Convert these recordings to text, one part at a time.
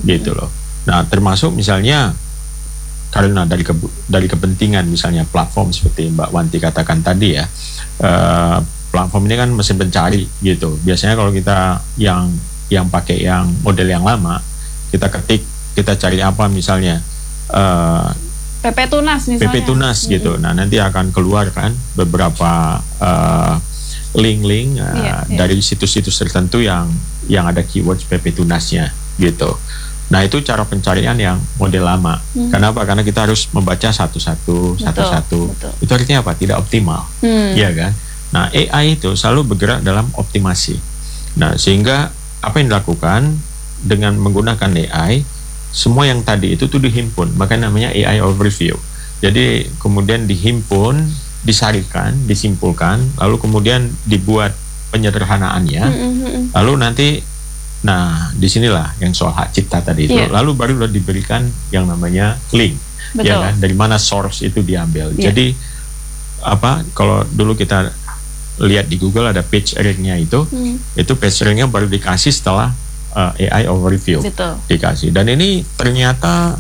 gitu loh. Nah, termasuk misalnya karena dari kepentingan misalnya platform seperti Mbak Wanti katakan tadi ya, platform ini kan mesin pencari gitu. Biasanya kalau kita yang pakai yang model yang lama, kita ketik, kita cari apa misalnya PP Tunas misalnya. PP Tunas gitu. Nah, nanti akan keluar kan beberapa link-link dari situs-situs tertentu yang ada keywords PP Tunasnya gitu. Nah, itu cara pencarian yang model lama. Kenapa? Karena kita harus membaca satu-satu. Itu artinya apa? Tidak optimal, ya kan? Nah, AI itu selalu bergerak dalam optimasi. Nah, sehingga apa yang dilakukan dengan menggunakan AI, semua yang tadi itu tuh dihimpun, makanya namanya AI overview. Jadi kemudian dihimpun, disarikan, disimpulkan, lalu kemudian dibuat penyederhanaannya, lalu nanti, nah disinilah yang soal hak cipta tadi itu, lalu baru diberikan yang namanya link, ya kan, dari mana source itu diambil. Jadi apa, kalau dulu kita lihat di Google ada page rank-nya itu page rank-nya baru dikasih setelah AI overview dikasih. Dan ini ternyata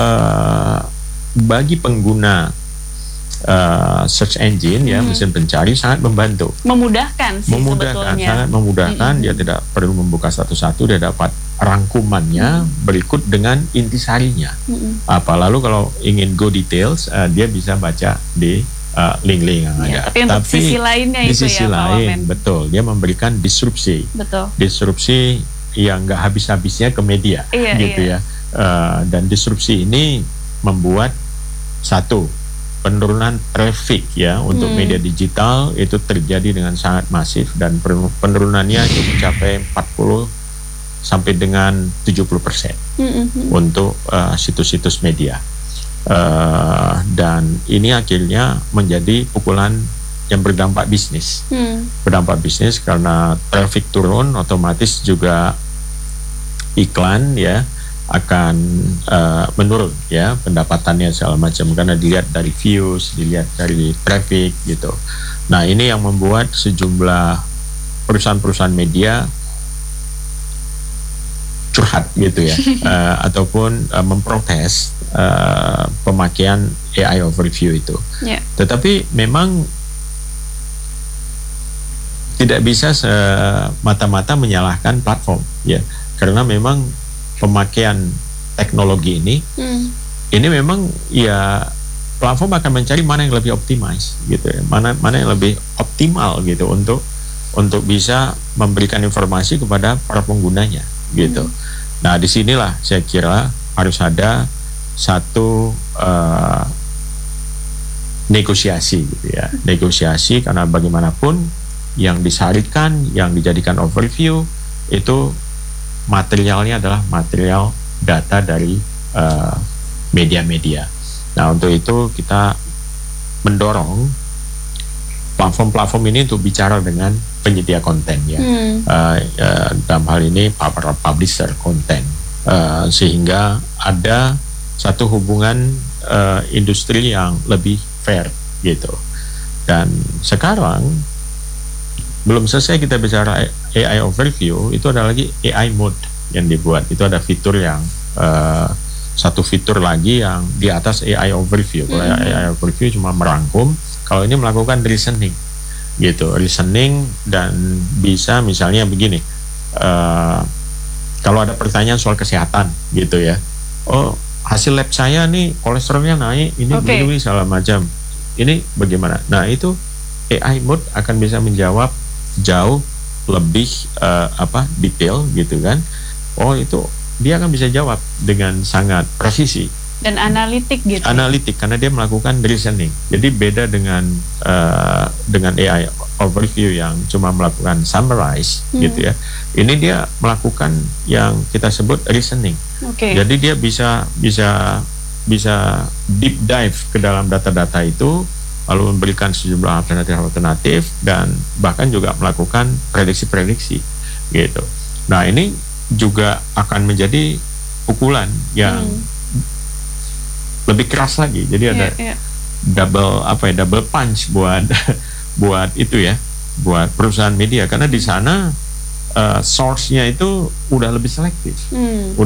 bagi pengguna search engine ya, mesin pencari sangat membantu, memudahkan sebetulnya. Sangat memudahkan. Dia tidak perlu membuka satu-satu, dia dapat rangkumannya berikut dengan intisarinya apa. Lalu kalau ingin go details, dia bisa baca di link-link yang ada. Tapi sisi lainnya di itu sisi ya, lain, betul, dia memberikan disrupsi, disrupsi yang nggak habis-habisnya ke media, ya. Dan disrupsi ini membuat satu, penurunan traffic ya untuk media digital itu terjadi dengan sangat masif, dan penurunannya itu mencapai 40 sampai dengan 70% untuk situs-situs media. Dan ini akhirnya menjadi pukulan yang berdampak bisnis. Berdampak bisnis karena traffic turun, otomatis juga iklan ya akan menurun ya, pendapatannya segala macam, karena dilihat dari views, dilihat dari traffic gitu. Nah, ini yang membuat sejumlah perusahaan-perusahaan media curhat gitu ya, ataupun memprotes pemakaian AI overview itu. Tetapi memang tidak bisa semata-mata menyalahkan platform ya, karena memang pemakaian teknologi ini memang ya, platform akan mencari mana yang lebih optimize gitu ya, mana yang lebih optimal gitu untuk bisa memberikan informasi kepada para penggunanya gitu. Nah, disinilah saya kira harus ada satu negosiasi gitu ya, negosiasi, karena bagaimanapun yang disarikan, yang dijadikan overview itu materialnya adalah material data dari media-media. Nah, untuk itu kita mendorong platform-platform ini untuk bicara dengan penyedia konten ya, dalam hal ini para publisher konten, sehingga ada satu hubungan industri yang lebih fair gitu. Dan sekarang belum selesai kita bicara AI overview, itu ada lagi AI mode yang dibuat. Itu ada fitur yang satu fitur lagi yang di atas AI overview. Kalau AI overview cuma merangkum, kalau ini melakukan reasoning gitu, reasoning, dan bisa misalnya begini, kalau ada pertanyaan soal kesehatan gitu ya, oh hasil lab saya nih kolesterolnya naik, ini begini segala macam, ini bagaimana? Nah, itu AI mode akan bisa menjawab jauh lebih detail gitu kan. Oh, itu dia akan bisa jawab dengan sangat presisi dan analitik gitu. Analitik, karena dia melakukan reasoning. Jadi beda dengan AI overview yang cuma melakukan summarize gitu ya. Ini dia melakukan yang kita sebut reasoning. Jadi dia bisa deep dive ke dalam data-data itu, lalu memberikan sejumlah alternatif dan bahkan juga melakukan prediksi-prediksi gitu. Nah, ini juga akan menjadi pukulan yang lebih keras lagi. Jadi ada double punch buat itu ya, buat perusahaan media, karena di sana source-nya itu udah lebih selektif.